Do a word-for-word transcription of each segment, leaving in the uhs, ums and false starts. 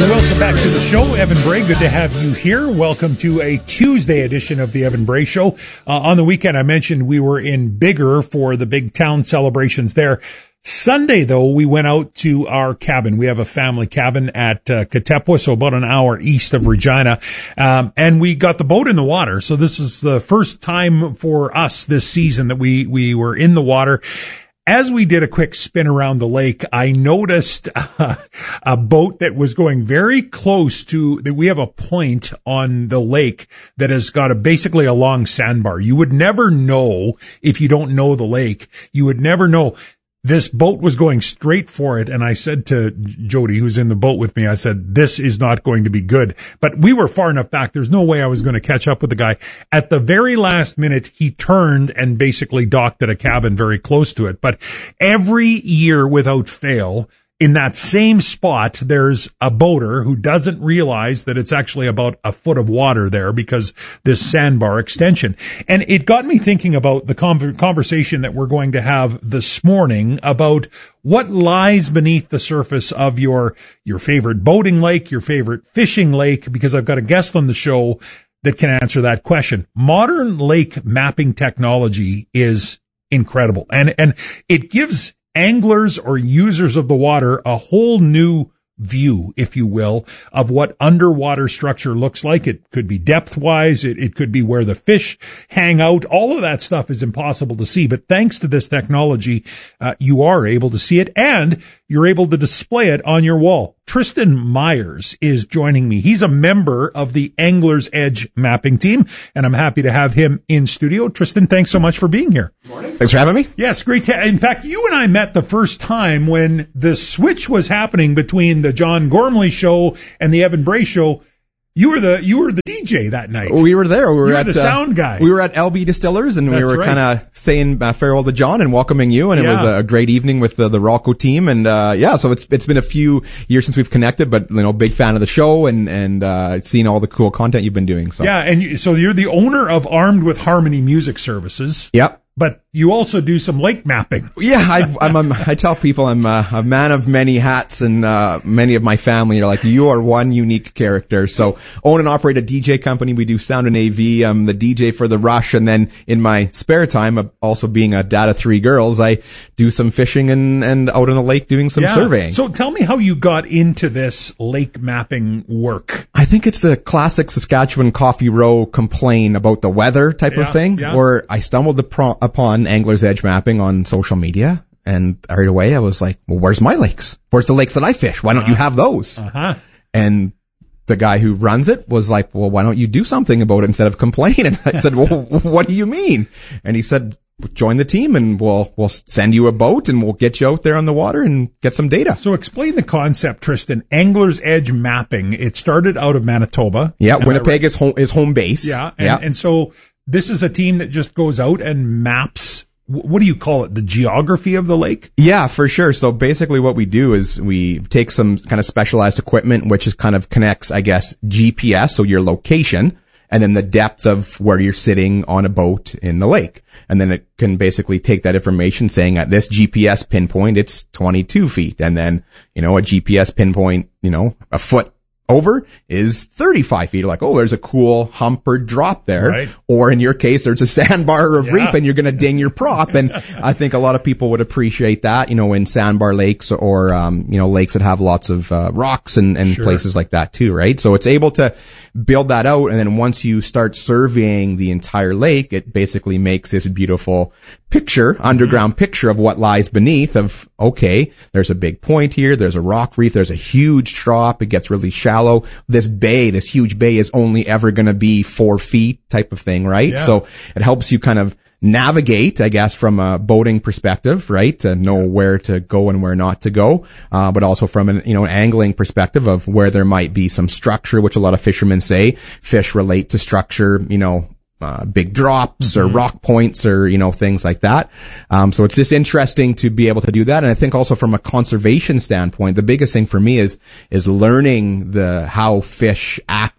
Welcome back to the show. Evan Bray, good to have you here. Welcome to a Tuesday edition of the Evan Bray Show. Uh, on the weekend, I mentioned we were in Biggar for the big town celebrations there. Sunday, though, we went out to our cabin. We have a family cabin at uh, Katepwa, so about an hour east of Regina. Um, and we got the boat in the water. So this is the first time for us this season that we, we were in the water. As we did a quick spin around the lake, I noticed uh, a boat that was going very close to that. We have a point on the lake that has got a basically a long sandbar. You would never know if you don't know the lake. You would never know. This boat was going straight for it, and I said to Jody, who's in the boat with me, I said, this is not going to be good. But we were far enough back, there's no way I was going to catch up with the guy. At the very last minute, he turned and basically docked at a cabin very close to it. But every year, without fail, in that same spot, there's a boater who doesn't realize that it's actually about a foot of water there because this sandbar extension. And it got me thinking about the conversation that we're going to have this morning about what lies beneath the surface of your, your favorite boating lake, your favorite fishing lake, because I've got a guest on the show that can answer that question. Modern lake mapping technology is incredible, and, and it gives anglers or users of the water a whole new view, if you will, of what underwater structure looks like. It could be depth-wise. It, it could be where the fish hang out. All of that stuff is impossible to see. But thanks to this technology, uh, you are able to see it, and you're able to display it on your wall. Tristan Myers is joining me. He's a member of the Angler's Edge mapping team, and I'm happy to have him in studio. Tristan, thanks so much for being here. Good morning. Thanks for having me. Yes, great. To, in fact, you and I met the first time when the switch was happening between the John Gormley show and the Evan Bray show. You were the you were the D J that night. We were there. We were, you were at the uh, sound guy. We were at L B Distillers, and That's we were right. kind of saying uh, farewell to John and welcoming you. And yeah. it was a great evening with the, the Rocco team. And uh yeah, so it's it's been a few years since we've connected, but you know, big fan of the show and and uh seeing all the cool content you've been doing. So yeah, and you, so you're the owner of Armed with Harmony Music Services. Yep. But you also do some lake mapping. Yeah, I, I'm, I'm, I tell people I'm a, a man of many hats, and uh, many of my family are like, you are one unique character. So, own and operate a D J company. We do sound and A V. I'm the D J for the Rush, and then in my spare time, uh, also being a dad of three girls, I do some fishing and, and out on the lake doing some yeah. surveying. So, tell me how you got into this lake mapping work. I think it's the classic Saskatchewan Coffee Row complain about the weather type yeah, of thing, yeah. where I stumbled upon upon Angler's Edge mapping on social media, and right away I was like, well, where's my lakes? Where's the lakes that I fish? Why don't uh-huh. you have those? Uh-huh. And the guy who runs it was like, well, why don't you do something about it instead of complain? And I said, well, what do you mean? And he said, join the team and we'll, we'll send you a boat and we'll get you out there on the water and get some data. So explain the concept, Tristan. Angler's Edge mapping. It started out of Manitoba. Yeah. Winnipeg is home, is home base. Yeah. And, yeah. and so this is a team that just goes out and maps. What do you call it? The geography of the lake? Yeah, for sure. So basically what we do is we take some kind of specialized equipment, which is kind of connects, I guess, G P S, so your location, and then the depth of where you're sitting on a boat in the lake. And then it can basically take that information saying at this G P S pinpoint, it's twenty-two feet. And then, you know, a G P S pinpoint, you know, a foot over is thirty-five feet. Like, oh, there's a cool hump or drop there. Right. Or in your case, there's a sandbar or a yeah. reef and you're going to ding your prop. And I think a lot of people would appreciate that, you know, in sandbar lakes or, um, you know, lakes that have lots of uh, rocks and, and sure. places like that too, right? So it's able to build that out. And then once you start surveying the entire lake, it basically makes this beautiful picture, underground mm-hmm. picture of what lies beneath of, okay, there's a big point here. There's a rock reef. There's a huge drop. It gets really shallow. This bay, this huge bay is only ever going to be four feet type of thing, right? Yeah. So it helps you kind of navigate, I guess, from a boating perspective, right? To know where to go and where not to go. Uh, but also from an, you know, an angling perspective of where there might be some structure, which a lot of fishermen say fish relate to structure, you know, Uh, big drops mm-hmm. or rock points or, you know, things like that. Um, so it's just interesting to be able to do that. And I think also from a conservation standpoint, the biggest thing for me is, is learning the, how fish act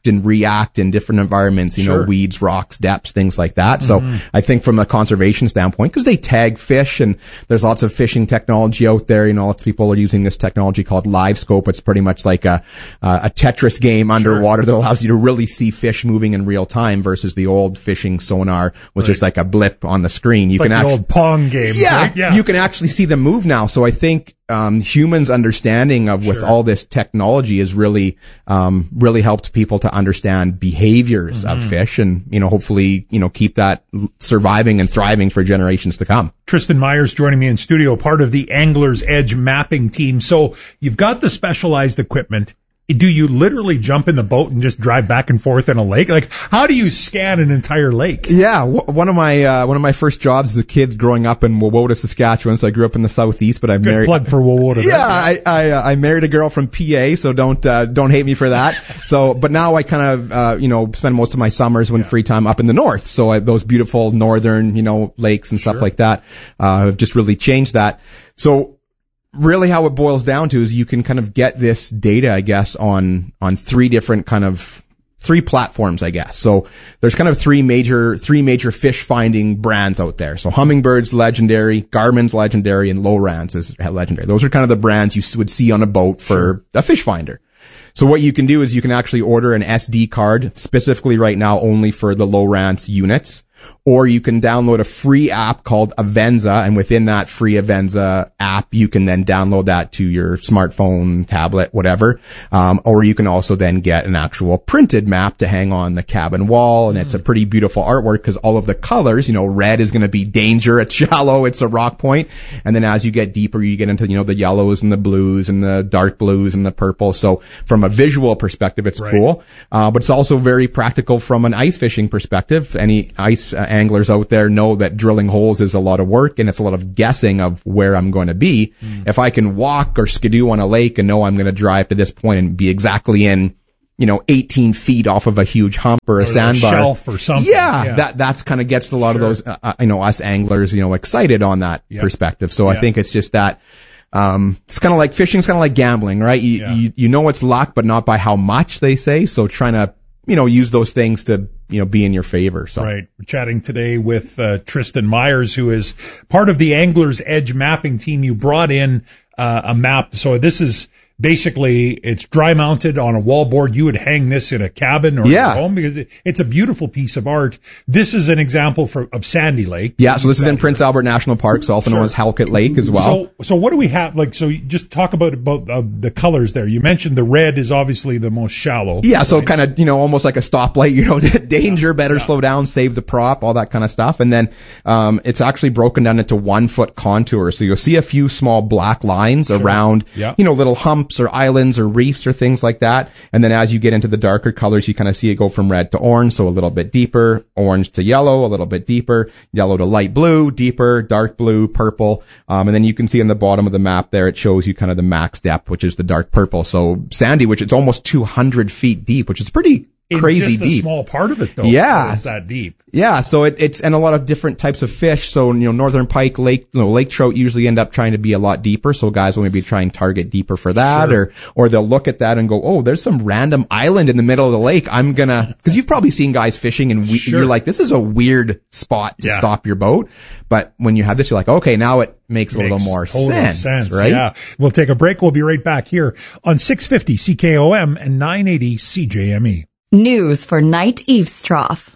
act and react in different environments, you Sure. know, weeds, rocks, depths, things like that. Mm-hmm. So I think from a conservation standpoint, because they tag fish and there's lots of fishing technology out there, you know, lots of people are using this technology called Live Scope. It's pretty much like a, uh, a Tetris game underwater that allows you to really see fish moving in real time versus the old fishing sonar, which Right. is like a blip on the screen. You Like can the actually, old Pong game. yeah, Right? Yeah. you can actually see them move now. So I think, um, humans' understanding of with Sure. all this technology has really, um, really helped people to understand behaviors Mm-hmm. of fish and, you know, hopefully, you know, keep that surviving and thriving for generations to come. Tristan Myers joining me in studio, part of the Angler's Edge mapping team. So you've got the specialized equipment. Do you literally jump in the boat and just drive back and forth in a lake? Like, how do you scan an entire lake? Yeah, w- one of my uh, one of my first jobs as a kid growing up in Wowota, Saskatchewan. So I grew up in the southeast, but I Good married. plug for Wowota. Yeah, I I, uh, I married a girl from P A, so don't uh, don't hate me for that. So, but now I kind of uh, you know spend most of my summers when Yeah. free time up in the north. So I, those beautiful northern you know lakes and stuff Sure. like that uh, have just really changed that. So. Really how it boils down to is you can kind of get this data, I guess, on, on three different kind of, three platforms, I guess. So there's kind of three major, three major fish finding brands out there. So Hummingbird's legendary, Garmin's legendary, and Lowrance is legendary. Those are kind of the brands you would see on a boat for Sure. a fish finder. So what you can do is you can actually order an S D card specifically right now only for the Lowrance units. Or you can download a free app called Avenza, and within that free Avenza app, you can then download that to your smartphone, tablet, whatever. Um, or you can also then get an actual printed map to hang on the cabin wall, and mm. it's a pretty beautiful artwork because all of the colors, you know, red is going to be danger, it's shallow, it's a rock point, and then as you get deeper, you get into, you know, the yellows and the blues and the dark blues and the purple. So from a visual perspective, it's Right. cool, uh, but it's also very practical from an ice fishing perspective. Any ice Uh, anglers out there know that drilling holes is a lot of work and it's a lot of guessing of where I'm going to be. Mm. If I can walk or skidoo on a lake and know I'm going to drive to this point and be exactly in, you know, eighteen feet off of a huge hump or a Or sandbar, a shelf or something. Yeah, Yeah. that that's kind of gets a lot Sure. of those, uh, you know, us anglers, you know, excited on that Yeah. perspective. So Yeah. I think it's just that. Um, it's kind of like fishing's kind of like gambling, right? You, Yeah. you you know it's luck, but not by how much, they say. So trying to, you know, use those things to, you know, be in your favor. So. Right. We're chatting today with uh, Tristan Myers, who is part of the Angler's Edge mapping team. You brought in uh, a map. So this is basically, it's dry mounted on a wall board. You would hang this in a cabin or Yeah. at home because it, it's a beautiful piece of art. This is an example for, of Sandy Lake. Yeah, so this is in Prince Albert National Park, so also known as Halkett Lake as well. So, so what do we have? Like, so you just talk about about uh, the colors there. You mentioned the red is obviously the most shallow. Yeah, so right? kind of, you know, almost like a stoplight, you know, danger, better slow down, save the prop, all that kind of stuff. And then, um, it's actually broken down into one foot contours. So you'll see a few small black lines Sure. around, Yeah. you know, little humps or islands or reefs or things like that. And then as you get into the darker colors, you kind of see it go from red to orange. So a little bit deeper, orange to yellow, a little bit deeper, yellow to light blue, deeper, dark blue, purple. Um, and then you can see on the bottom of the map there, it shows you kind of the max depth, which is the dark purple. So Sandy, which it's almost two hundred feet deep, which is pretty In crazy just a deep. small part of it, though. Yeah. It's that deep. Yeah, so it, it's, and a lot of different types of fish. So, you know, northern pike, lake, you know, lake trout usually end up trying to be a lot deeper. So guys will maybe try and target deeper for that, Sure. or, or they'll look at that and go, oh, there's some random island in the middle of the lake. I'm gonna, cause you've probably seen guys fishing and we, Sure. you're like, this is a weird spot to Yeah. stop your boat. But when you have this, you're like, okay, now it makes, a little Makes more total sense, right? Yeah. We'll take a break. We'll be right back here on six fifty C K O M and nine eighty C J M E. News for Night Eavestrough.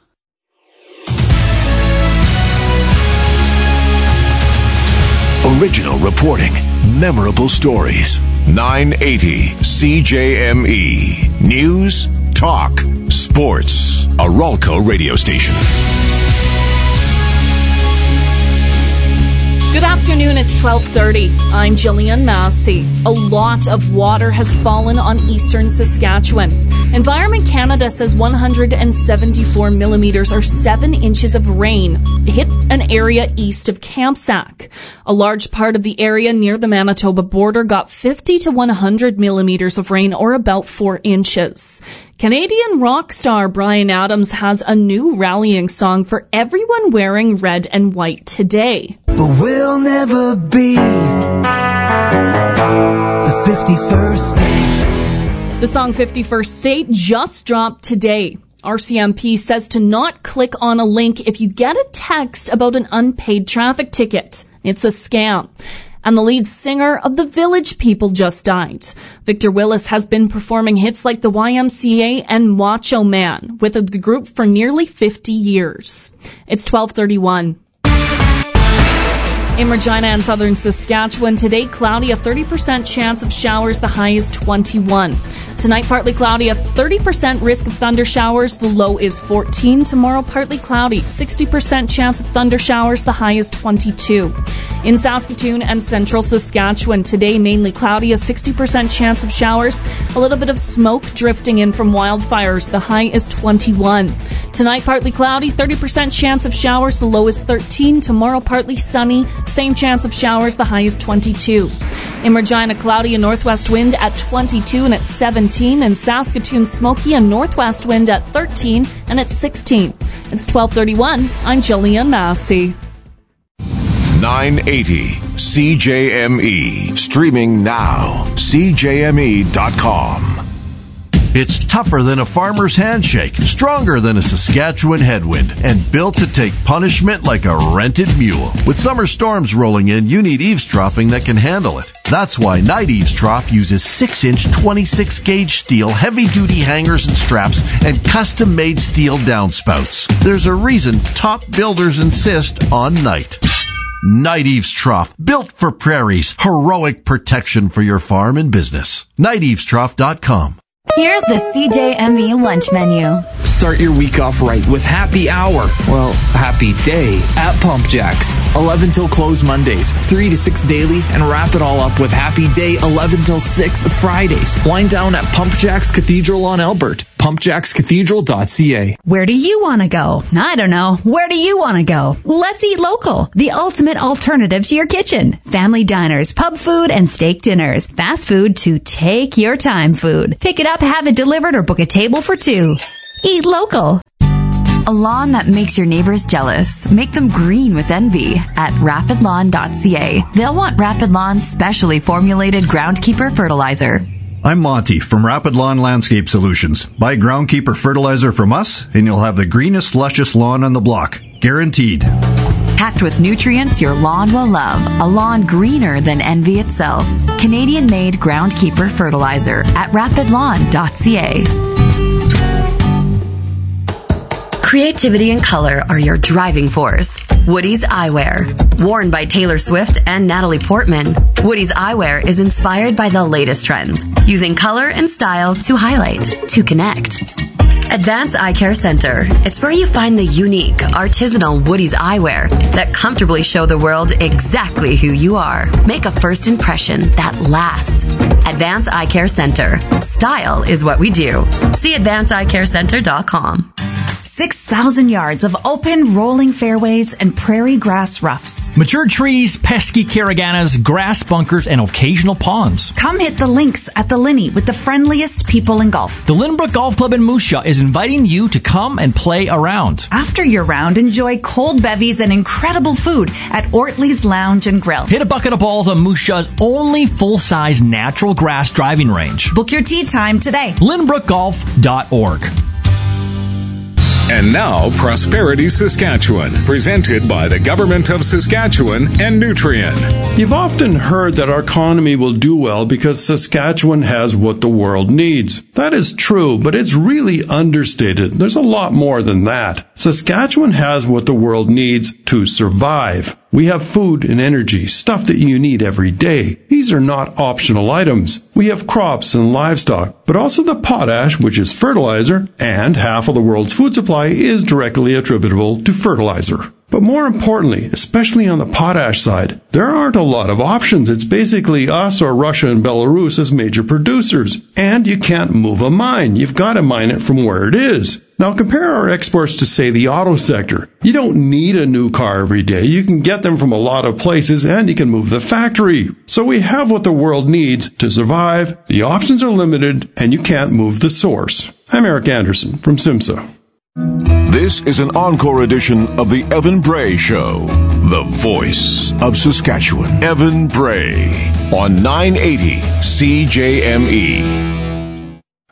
Original reporting, memorable stories. nine eighty C J M E. News, talk, sports. A Ralco radio station. Good afternoon, it's twelve thirty. I'm Jillian Massey. A lot of water has fallen on eastern Saskatchewan. Environment Canada says one hundred seventy-four millimeters or seven inches of rain hit an area east of Kamsack. A large part of the area near the Manitoba border got fifty to one hundred millimeters of rain or about four inches. Canadian rock star Bryan Adams has a new rallying song for everyone wearing red and white today. But we'll never be the fifty-first state. The song fifty-first State just dropped today. R C M P says to not click on a link if you get a text about an unpaid traffic ticket. It's a scam. And the lead singer of The Village People just died. Victor Willis has been performing hits like the Y M C A and Macho Man with the group for nearly fifty years. It's twelve thirty-one. In Regina and southern Saskatchewan, today cloudy, a thirty percent chance of showers, the high is twenty-one. Tonight, partly cloudy, a thirty percent risk of thunder showers, the low is fourteen. Tomorrow, partly cloudy, sixty percent chance of thunder showers, the high is twenty-two. In Saskatoon and central Saskatchewan, today mainly cloudy, a sixty percent chance of showers, a little bit of smoke drifting in from wildfires, the high is twenty-one. Tonight, partly cloudy, thirty percent chance of showers, the low is thirteen. Tomorrow, partly sunny, same chance of showers, the high is twenty-two. In Regina, cloudy, a northwest wind at twenty-two and it's seventeen. In Saskatoon, smoky, a northwest wind at thirteen and it's sixteen. It's twelve thirty-one. I'm Jillian Massey. nine eighty C J M E. Streaming now. C J M E dot com. It's tougher than a farmer's handshake, stronger than a Saskatchewan headwind, and built to take punishment like a rented mule. With summer storms rolling in, you need eavesdropping that can handle it. That's why Night Eavesdrop uses six inch twenty-six gauge steel, heavy-duty hangers and straps, and custom-made steel downspouts. There's a reason top builders insist on Night. Night Eavesdrop, built for prairies, heroic protection for your farm and business. night eavesdrop dot com. Here's the C J M E lunch menu. Start your week off right with Happy Hour. Well, Happy Day at Pump Jacks. eleven till close Mondays, three to six daily, and wrap it all up with Happy Day eleven till six Fridays. Wind down at Pump Jacks Cathedral on Albert. pump jacks cathedral dot c a. Where do you want to go? I don't know. Where do you want to go? Let's eat local. The ultimate alternative to your kitchen. Family diners, pub food, and steak dinners. Fast food to take your time food. Pick it up, have it delivered, or book a table for two. Eat local. A lawn that makes your neighbors jealous. Make them green with envy at rapid lawn dot c a. They'll want Rapid Lawn's specially formulated Groundkeeper fertilizer. I'm Monty from Rapid Lawn Landscape Solutions. Buy Groundkeeper fertilizer from us, and you'll have the greenest, luscious lawn on the block. Guaranteed. Packed with nutrients your lawn will love. A lawn greener than envy itself. Canadian-made Groundkeeper fertilizer at rapid lawn dot c a. Creativity and color are your driving force. Woody's Eyewear. Worn by Taylor Swift and Natalie Portman, Woody's Eyewear is inspired by the latest trends, using color and style to highlight, to connect. Advance Eye Care Center. It's where you find the unique, artisanal Woody's Eyewear that comfortably show the world exactly who you are. Make a first impression that lasts. Advance Eye Care Center. Style is what we do. See advance eye care center dot com. six thousand yards of open, rolling fairways and prairie grass roughs. Mature trees, pesky caraganas, grass bunkers, and occasional ponds. Come hit the links at the Linney with the friendliest people in golf. The Lynbrook Golf Club in Moose Jaw is inviting you to come and play around. After your round, enjoy cold bevies and incredible food at Ortley's Lounge and Grill. Hit a bucket of balls on Moose Jaw's only full-size natural grass driving range. Book your tee time today. lynbrook golf dot org. And now, Prosperity Saskatchewan, presented by the Government of Saskatchewan and Nutrien. You've often heard that our economy will do well because Saskatchewan has what the world needs. That is true, but it's really understated. There's a lot more than that. Saskatchewan has what the world needs to survive. We have food and energy, stuff that you need every day. These are not optional items. We have crops and livestock, but also the potash, which is fertilizer, and half of the world's food supply is directly attributable to fertilizer. But more importantly, especially on the potash side, there aren't a lot of options. It's basically us or Russia and Belarus as major producers. And you can't move a mine. You've got to mine it from where it is. Now compare our exports to, say, the auto sector. You don't need a new car every day. You can get them from a lot of places and you can move the factory. So we have what the world needs to survive. The options are limited and you can't move the source. I'm Eric Anderson from SIMSA. This is an encore edition of the Evan Bray Show, the voice of Saskatchewan. Evan Bray on nine eighty C J M E.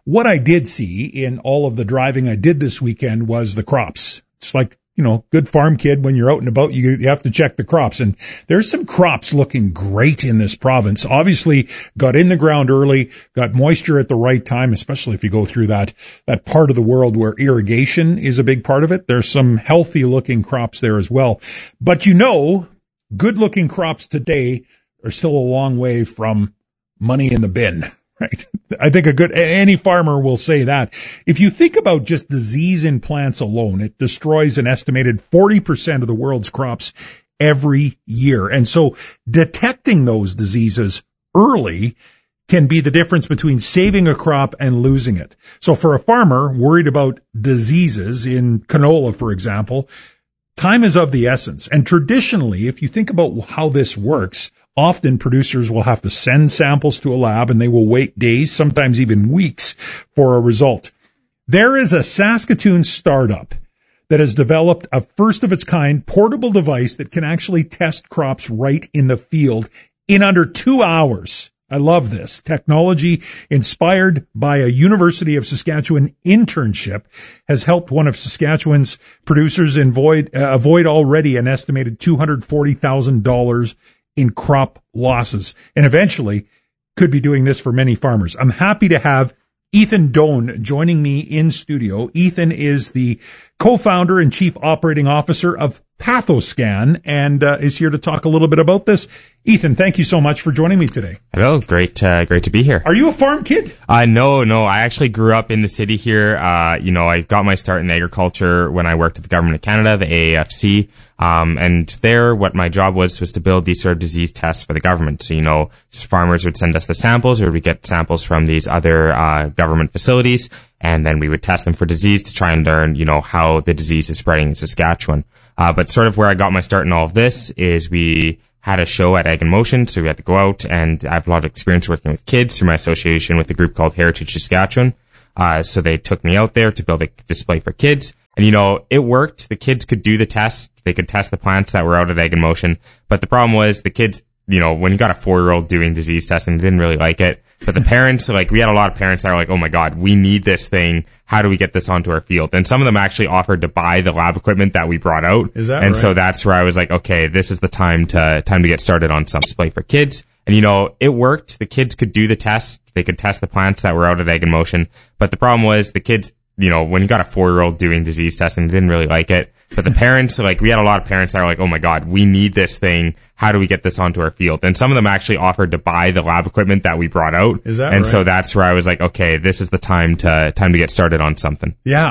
what I did see in all of the driving I did this weekend was the crops. It's like, you know, good farm kid, when you're out and about, you, you have to check the crops. And there's some crops looking great in this province. Obviously got in the ground early, got moisture at the right time, especially if you go through that, that part of the world where irrigation is a big part of it. There's some healthy looking crops there as well. But you know, good looking crops today are still a long way from money in the bin. Right. I think a good, any farmer will say that. If you think about just disease in plants alone, it destroys an estimated forty percent of the world's crops every year. And so detecting those diseases early can be the difference between saving a crop and losing it. So for a farmer worried about diseases in canola, for example, time is of the essence. And traditionally, if you think about how this works, often producers will have to send samples to a lab and they will wait days, sometimes even weeks, for a result. There is a Saskatoon startup that has developed a first of its kind portable device that can actually test crops right in the field in under two hours. I love this. Technology inspired by a University of Saskatchewan internship has helped one of Saskatchewan's producers avoid, uh, avoid already an estimated two hundred forty thousand dollars in crop losses, and eventually could be doing this for many farmers. I'm happy to have Ethan Doan joining me in studio. Ethan is the co-founder and chief operating officer of Pathoscan and uh, is here to talk a little bit about this. Ethan, thank you so much for joining me today. Hello, great, uh, great to be here. Are you a farm kid? Uh, no, no, I actually grew up in the city here. Uh, you know, I got my start in agriculture when I worked at the Government of Canada, the A A F C. Um, and there, what my job was, was to build these sort of disease tests for the government. So, you know, farmers would send us the samples, or we'd get samples from these other, uh, government facilities, and then we would test them for disease to try and learn, you know, how the disease is spreading in Saskatchewan. Uh, but sort of where I got my start in all of this is we had a show at Ag in Motion, so we had to go out, and I have a lot of experience working with kids through my association with a group called Heritage Saskatchewan. Uh, so they took me out there to build a display for kids. And, you know, it worked. The kids could do the test. They could test the plants that were out at Ag in Motion. But the problem was the kids, you know, when you got a four-year-old doing disease testing, they didn't really like it. But the parents, like, we had a lot of parents that were like, oh my God, we need this thing. How do we get this onto our field? And some of them actually offered to buy the lab equipment that we brought out. Is that and right? So that's where I was like, okay, this is the time to, time to get started on some display for kids. And, you know, it worked. The kids could do the test. They could test the plants that were out at Ag in Motion. But the problem was the kids, you know, when you got a four-year-old doing disease testing, they didn't really like it. But the parents, like, we had a lot of parents that were like, oh my God, we need this thing. How do we get this onto our field? And some of them actually offered to buy the lab equipment that we brought out. Is that and right? So that's where I was like, okay, this is the time to, time to get started on something. Yeah.